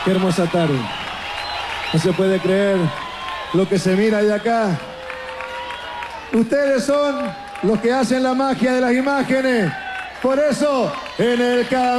Qué hermosa tarde. No se puede creer lo que se mira de acá. Ustedes son los que hacen la magia de las imágenes. Por eso, en el camino